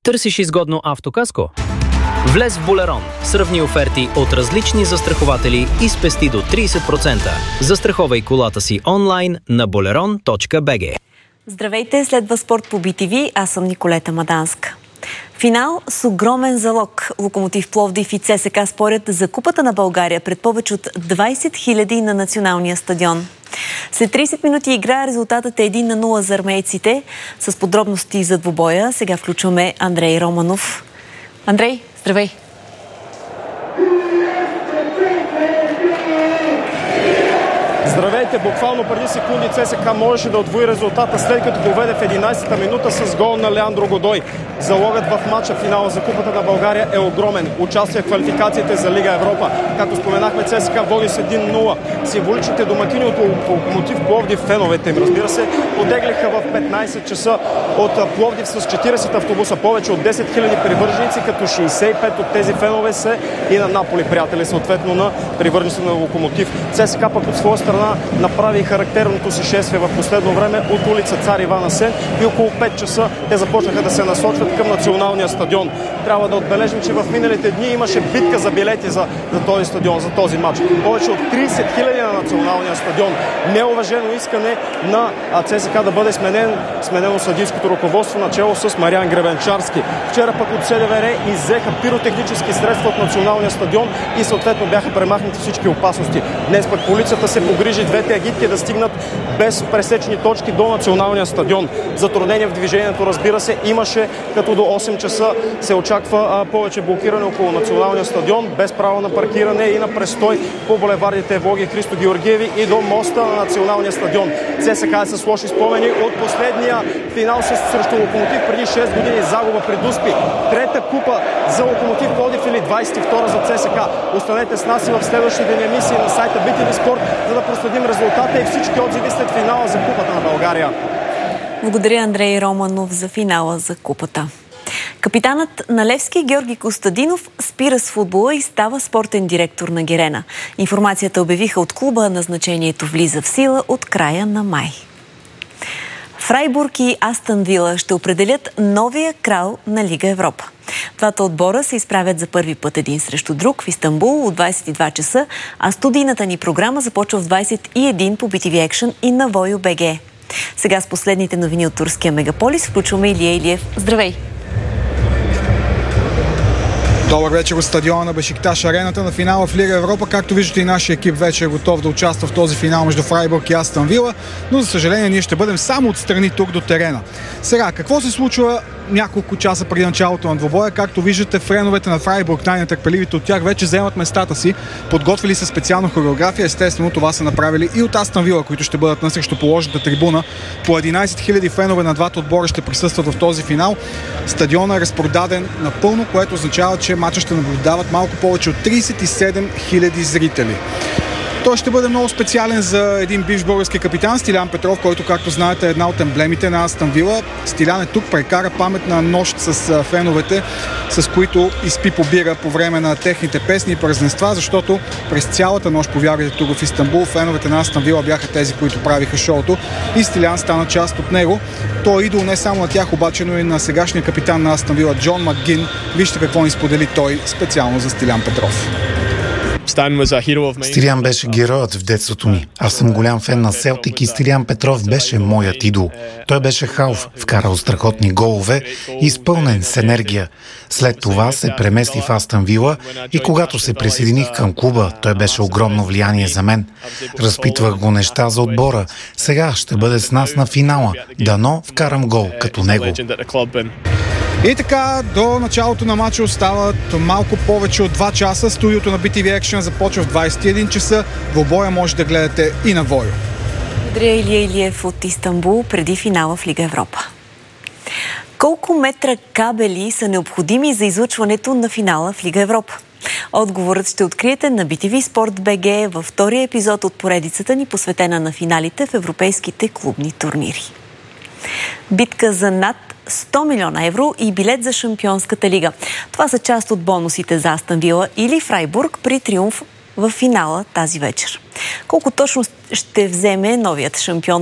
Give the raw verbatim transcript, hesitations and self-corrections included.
Търсиш изгодно автокаско? Влез в Болерон, сравни оферти от различни застрахователи и спести до трийсет процента. Застраховай колата си онлайн на болерон точка би джи. Здравейте, следва спорт по би ти ви. Аз съм Николета Маданска. Финал с огромен залог. Локомотив Пловдив и ЦСКА спорят за Купата на България пред повече от двайсет хиляди на националния стадион. След трийсет минути игра резултатът е един на нула за армейците. С подробности за двубоя сега включваме Андрей Романов. Андрей, здравей! Здравейте! Буквално преди секунди ЦСКА можеше да отвои резултата, след като поведе в единайсета минута с гол на Леандро Годой. Залогът в матча финала за Купата на България е огромен. Участие в квалификациите за Лига Европа. Както споменахме, ЦСКА води с един нула. Символичните домакини от Локомотив Пловдив, феновете им, разбира се, потеглиха в петнайсет часа от Пловдив с четирийсет автобуса. Повече от десет хиляди привърженици, като шейсет и пет от тези фенове са и на Наполи приятели, съответно на привърженици на Локомотив. ЦСКА пък от своя страна направи характерното си шествие в последно време от улица Цар Иван Асен и около пет часа те започнаха да се насочват към националния стадион. Трябва да отбележим, че в миналите дни имаше битка за билети за, за този стадион, за този матч. Повече от трийсет хиляди на националния стадион. Неуважено искане на ЦСКА да бъде сменен, сменено съдийското ръководство начело с Мариан Гребенчарски. Вчера пък от СДВР иззеха пиротехнически средства от националния стадион и съответно бяха премахнати всички опасности. Днес пък полицията се погрижи двете агитки да стигнат без пресечни точки до националния стадион. Затруднение в движението, разбира се, имаше, като до осем часа се очаква а, повече блокиране около националния стадион, без право на паркиране и на престой по булевардите Евлоги Христо Георгиеви и до моста на националния стадион. ЦСКА е с лоши спомени от последния финал срещу Локомотив преди шест години, загуба при Дуспи. Трета купа за Локомотив Пловдив или двайсет и втора за ЦСКА. Останете с нас и в следващите ни емисии на сайта би ти ви Спорт, за да проследим резултата и всички отзиви след финала за Купата на България. Благодаря, Андрей Романов, за финала за Купата. Капитанът на Левски Георги Костадинов спира с футбола и става спортен директор на Герена. Информацията обявиха от клуба, назначението влиза в сила от края на май. Фрайбург и Астън Вила ще определят новия крал на Лига Европа. Двата отбора се изправят за първи път един срещу друг в Истанбул от двайсет и два часа, а студийната ни програма започва в двайсет и една по би ти ви Action и на Войо точка би джи. Сега с последните новини от турския мегаполис включваме Илия Илиев. Здравей! Добър вечер от стадиона на Бешикташ, арената на финала в Лига Европа. Както виждате, и нашия екип вече е готов да участва в този финал между Фрайбург и Астън Вила, но за съжаление ние ще бъдем само отстрани тук до терена. Сега, какво се случва няколко часа преди началото на двобоя? Както виждате, френовете на Фрайбург, най-нетърпеливите от тях, вече вземат местата си, подготвили се специална хореография. Естествено, това са направили и от Астън Вила, които ще бъдат на срещуположната трибуна. По единайсет хиляди фенове на двата отбора ще присъстват в този финал. Стадионът е разпродаден напълно, което означава, че матча ще наблюдават малко повече от трийсет и седем хиляди зрители. Той ще бъде много специален за един бивш български капитан Стилян Петров, който, както знаете, е една от емблемите на Астън Вила. Стилян е тук, прекара паметна нощ с феновете, с които изпи по бира по време на техните песни и празненства, защото през цялата нощ, повярвайте, тук в Истанбул, феновете на Астън Вила бяха тези, които правиха шоуто и Стилян стана част от него. Той е идол не само на тях, обаче, но и на сегашния капитан на Астън Вила Джон Макгин. Вижте какво ни сподели той специално за Стилян Петров. Стилян беше героят в детството ми. Аз съм голям фен на Селтик и Стилян Петров беше моят идол. Той беше халф, вкарал страхотни голове, изпълнен с енергия. След това се премести в Астън Вила и когато се присъединих към клуба, той беше огромно влияние за мен. Разпитвах го неща за отбора. Сега ще бъде с нас на финала. Дано вкарам гол като него. И така, до началото на матча остават малко повече от два часа. Студиото на би ти ви Action започва в двайсет и един часа. Двобоя може да гледате и на Войо. Благодаря, Илия Илиев от Истанбул преди финала в Лига Европа. Колко метра кабели са необходими за излъчването на финала в Лига Европа? Отговорът ще откриете на би ти ви Спорт точка би джи във втория епизод от поредицата ни, посветена на финалите в европейските клубни турнири. Битка за над сто милиона евро и билет за Шампионската лига. Това са част от бонусите за Астън Вила или Фрайбург при триумф в финала тази вечер. Колко точно ще вземе новият шампион